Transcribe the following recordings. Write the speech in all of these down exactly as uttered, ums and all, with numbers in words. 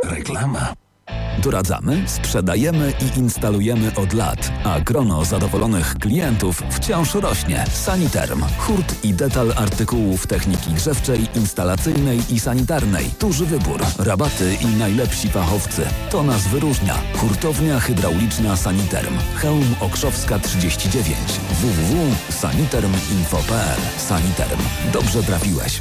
Reklama. Doradzamy, sprzedajemy i instalujemy od lat, a grono zadowolonych klientów wciąż rośnie. Saniterm. Hurt i detal artykułów techniki grzewczej, instalacyjnej i sanitarnej. Duży wybór, rabaty i najlepsi fachowcy. To nas wyróżnia. Hurtownia hydrauliczna Saniterm. Chełm Okrzowska trzydzieści dziewięć. w w w kropka saniterm kropka info kropka p l. Saniterm. Dobrze trafiłeś.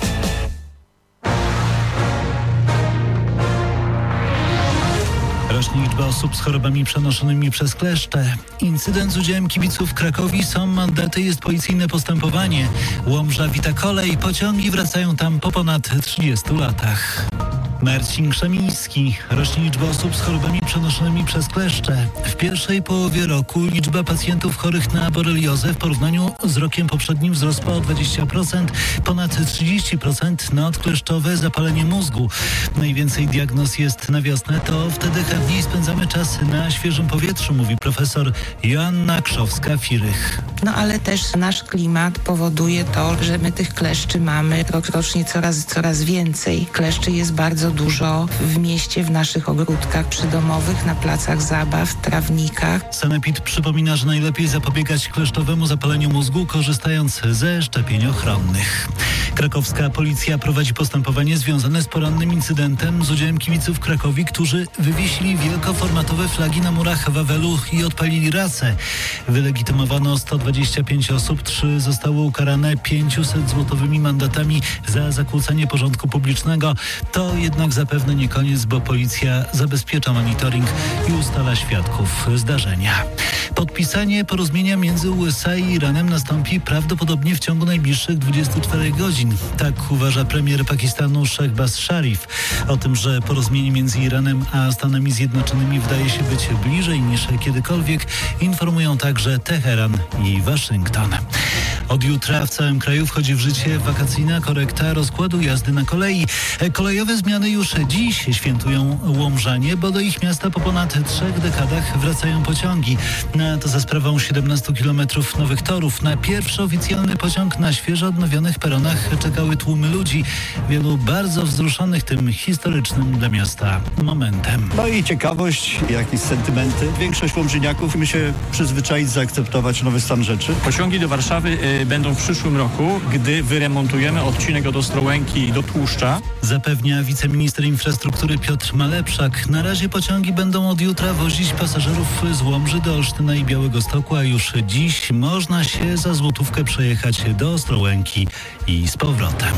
Rośnie liczba osób z chorobami przenoszonymi przez kleszcze. Incydent z udziałem kibiców w Krakowi, są mandaty, jest policyjne postępowanie. Łomża wita kolej, pociągi wracają tam po ponad trzydziestu latach. Marcin Krzemiński. Rośnie liczba osób z chorobami przenoszonymi przez kleszcze. W pierwszej połowie roku liczba pacjentów chorych na boreliozę w porównaniu z rokiem poprzednim wzrosła o dwadzieścia procent, ponad trzydzieści procent na odkleszczowe zapalenie mózgu. Najwięcej diagnoz jest na wiosnę, to wtedy chętniej spędzamy czas na świeżym powietrzu, mówi profesor Joanna Krzowska-Firych. No ale też nasz klimat powoduje to, że my tych kleszczy mamy rokrocznie coraz, coraz więcej. Kleszczy jest bardzo dużo w mieście, w naszych ogródkach przydomowych, na placach zabaw, trawnikach. Sanepid przypomina, że najlepiej zapobiegać kleszczowemu zapaleniu mózgu, korzystając ze szczepień ochronnych. Krakowska policja prowadzi postępowanie związane z porannym incydentem z udziałem kibiców Krakowi, którzy wywiesili wielkoformatowe flagi na murach Wawelu i odpalili rasę. Wylegitymowano sto dwadzieścia pięć osób, trzy zostały ukarane pięciuset złotowymi mandatami za zakłócenie porządku publicznego. To jednak zapewne nie koniec, bo policja zabezpiecza monitoring i ustala świadków zdarzenia. Podpisanie porozumienia między U S A i Iranem nastąpi prawdopodobnie w ciągu najbliższych dwudziestu czterech godzin. Tak uważa premier Pakistanu Shehbaz Sharif. O tym, że porozumienie między Iranem a Stanami Zjednoczonymi wydaje się być bliżej niż kiedykolwiek, informują także Teheran i Waszyngton. Od jutra w całym kraju wchodzi w życie wakacyjna korekta rozkładu jazdy na kolei. Kolejowe zmiany już dziś świętują łomżanie, bo do ich miasta po ponad trzech dekadach wracają pociągi. Na to za sprawą siedemnastu kilometrów nowych torów. Na pierwszy oficjalny pociąg na świeżo odnowionych peronach czekały tłumy ludzi. Wielu bardzo wzruszonych tym historycznym dla miasta momentem. No i ciekawość, jakieś sentymenty. Większość łomżyniaków musi się przyzwyczaić, zaakceptować nowy stan rzeczy. Pociągi do Warszawy y, będą w przyszłym roku, gdy wyremontujemy odcinek od Ostrołęki do Tłuszcza. Zapewnia wiceminister infrastruktury Piotr Malepszak. Na razie pociągi będą od jutra wozić pasażerów z Łomży do Olsztyna i Białegostoku, a już dziś można się za złotówkę przejechać do Ostrołęki i z powrotem.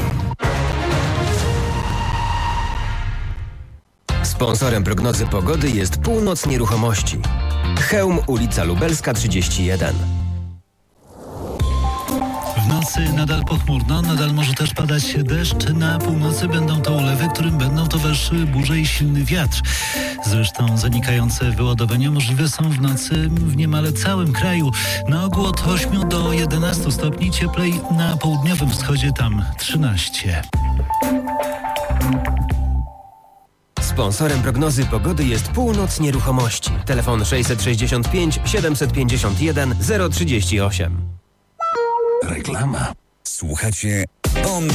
Sponsorem prognozy pogody jest Północ Nieruchomości. Chełm, ulica Lubelska trzydzieści jeden. W nocy nadal pochmurno, nadal może też padać deszcz. Na północy będą to ulewy, którym będą towarzyszyły burze i silny wiatr. Zresztą zanikające wyładowania możliwe są w nocy w niemal całym kraju. Na ogół od ośmiu do jedenastu stopni, cieplej na południowym wschodzie, tam trzynaście. Sponsorem prognozy pogody jest Północ Nieruchomości. Telefon sześćset sześćdziesiąt pięć siedemset pięćdziesiąt jeden zero trzydzieści osiem. Reklama. Słuchacie On